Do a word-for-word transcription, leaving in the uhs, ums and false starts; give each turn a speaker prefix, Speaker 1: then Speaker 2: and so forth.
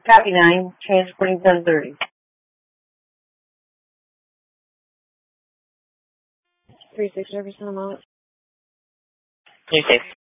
Speaker 1: Copy nine. Transporting ten thirty.
Speaker 2: Three six service in a moment.
Speaker 3: You're safe.